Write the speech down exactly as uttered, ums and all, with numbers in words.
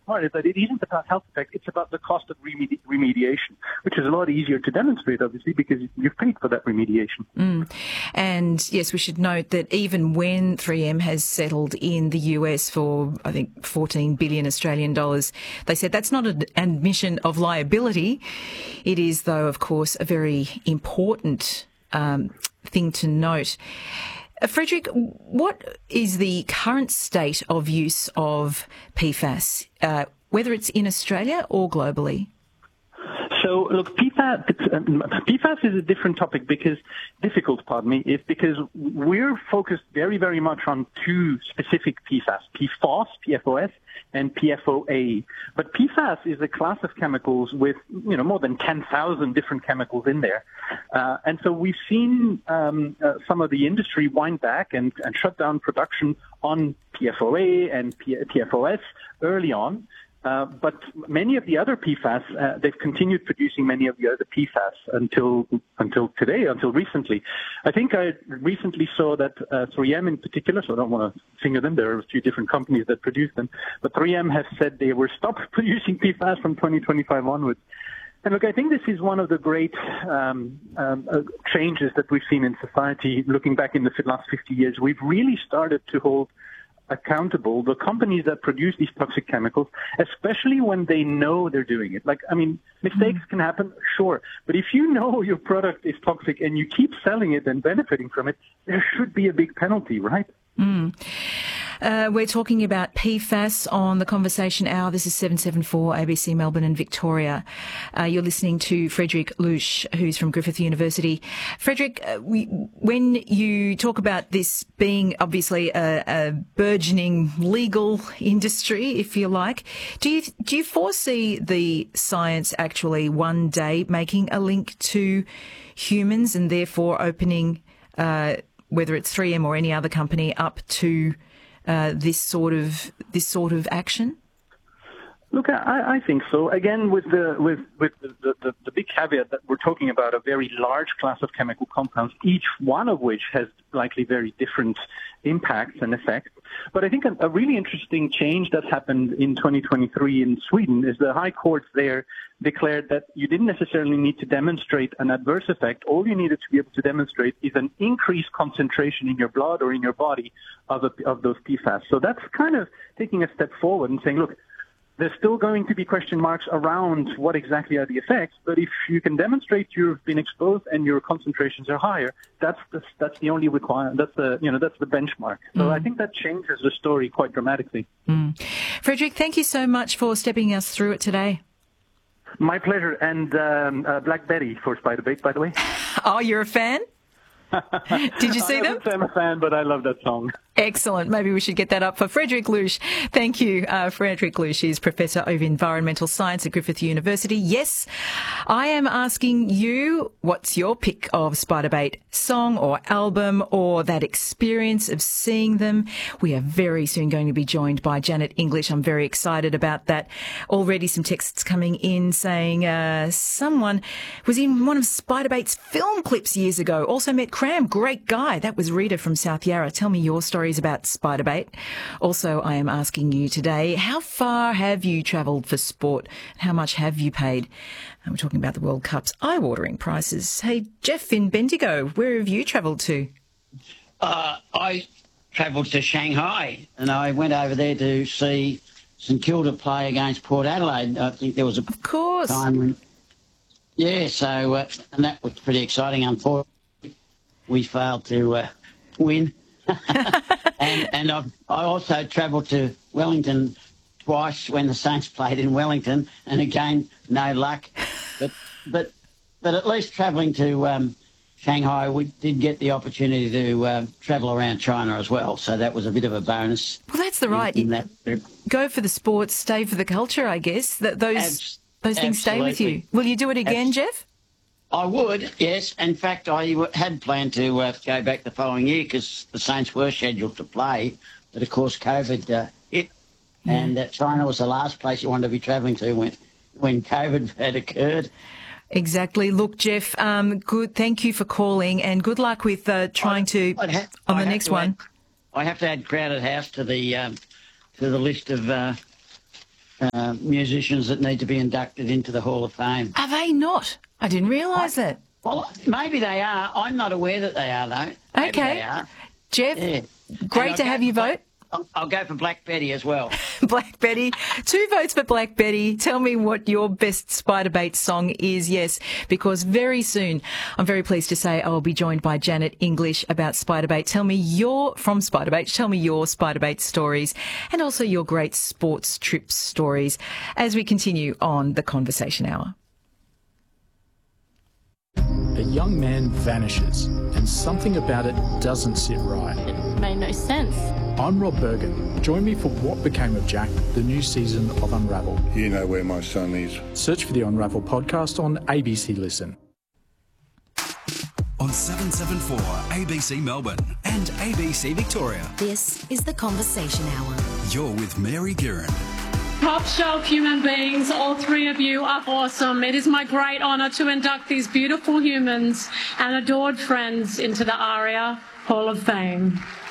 part is that it isn't about health effect, it's about the cost of remedi- remediation, which is a lot easier to demonstrate, obviously, because you've paid for that remediation. Mm. And yes, we should note that even when three M has settled in the U S for, I think, fourteen billion Australian dollars, they said that's not an admission of liability. It is, though, of course, a very important um, thing to note. Uh, Frederick, what is the current state of use of P FAS, uh, whether it's in Australia or globally? So, look, P FAS, P FAS is a different topic because, difficult, pardon me, is because we're focused very, very much on two specific P FAS, P FOS, P F O S, and P F O A. But P FAS is a class of chemicals with, you know, more than ten thousand different chemicals in there. Uh, and so we've seen um, uh, some of the industry wind back and, and shut down production on P F O A and P- PFOS early on. Uh, but many of the other P FAS, uh, they've continued producing many of the other P FAS until until today, until recently. I think I recently saw that uh, three M in particular, so I don't want to finger them, there are a few different companies that produce them, but three M has said they were stopped producing P FAS from twenty twenty-five onwards. And look, I think this is one of the great um, um, uh, changes that we've seen in society looking back in the last fifty years. We've really started to hold accountable the companies that produce these toxic chemicals, especially when they know they're doing it. Like, I mean, mistakes can happen, sure, but if you know your product is toxic and you keep selling it and benefiting from it, there should be a big penalty, right? Mm. Uh, we're talking about P FAS on the Conversation Hour. This is seven seventy-four A B C Melbourne and Victoria. Uh, you're listening to Frederick Loosh, who's from Griffith University. Frederick, uh, we, when you talk about this being obviously a, a burgeoning legal industry, if you like, do you do you foresee the science actually one day making a link to humans and therefore opening, uh, whether it's three M or any other company, up to Uh, this sort of this sort of action? Look, I, I think so. Again, with the with with the, the, the big caveat that we're talking about a very large class of chemical compounds, each one of which has likely very different impacts and effects. But I think a, a really interesting change that happened in twenty twenty-three in Sweden is the high courts there declared that you didn't necessarily need to demonstrate an adverse effect. All you needed to be able to demonstrate is an increased concentration in your blood or in your body of, a, of those P FAS. So that's kind of taking a step forward and saying, look, there's still going to be question marks around what exactly are the effects, but if you can demonstrate you've been exposed and your concentrations are higher, that's the, that's the only requirement. That's the you know that's the benchmark. So mm. I think that changes the story quite dramatically. Mm. Frederick, thank you so much for stepping us through it today. My pleasure, and um, uh, Black Betty for Spiderbait, by the way. Oh, you're a fan? Did you see I them? I'm a fan, but I love that song. Excellent. Maybe we should get that up for Frederick Loosh. Thank you. Uh, Frederick Loosh is Professor of Environmental Science at Griffith University. Yes, I am asking you, what's your pick of Spiderbait song or album or that experience of seeing them? We are very soon going to be joined by Janet English. I'm very excited about that. Already some texts coming in saying uh, someone was in one of Spiderbait's film clips years ago. Also met Cram, great guy. That was Rita from South Yarra. Tell me your story about Spiderbait. Also, I am asking you today, how far have you travelled for sport? How much have you paid? And we're talking about the World Cup's eye-watering prices. Hey, Jeff in Bendigo, where have you travelled to? Uh, I travelled to Shanghai and I went over there to see St Kilda play against Port Adelaide. I think there was a of course. time when... Yeah, so, uh, and that was pretty exciting. Unfortunately, we failed to uh, win. and and I've, I also travelled to Wellington twice when the Saints played in Wellington, and again, no luck. But but but at least travelling to um, Shanghai, we did get the opportunity to uh, travel around China as well, so that was a bit of a bonus. Well, that's the right. In, in that trip. Go for the sports, stay for the culture, I guess. That those Abs- those things stay with you. absolutely. Will you do it again, Abs- Jeff? I would, yes. In fact, I w- had planned to uh, go back the following year because the Saints were scheduled to play, but of course COVID uh, hit, mm. and uh, China was the last place you wanted to be travelling to when when COVID had occurred. Exactly. Look, Jeff, um, good. Thank you for calling, and good luck with uh, trying I'd, to I'd ha- on I'd the next one. Add, I have to add Crowded House to the um, to the list of uh, uh, musicians that need to be inducted into the Hall of Fame. Are they not? I didn't realise that. Well, maybe they are. I'm not aware that they are, though. Maybe Okay. they are. Jeff, Yeah. great And to I'll have go you for- vote. I'll, I'll go for Black Betty as well. Black Betty. Two votes for Black Betty. Tell me what your best Spiderbait song is. Yes, because very soon, I'm very pleased to say I will be joined by Janet English about Spiderbait. Tell me your, from Spiderbait, tell me your Spiderbait stories and also your great sports trip stories as we continue on the Conversation Hour. A young man vanishes and something about it doesn't sit right. It made no sense. I'm Rob Bergen. Join me for What Became of Jack, the new season of Unravel. You know where my son is. Search for the Unravel podcast on A B C Listen. On seven seventy-four A B C Melbourne and A B C Victoria. This is the Conversation Hour. You're with Mary Guerin. Top shelf human beings, all three of you are awesome. It is my great honour to induct these beautiful humans and adored friends into the ARIA Hall of Fame.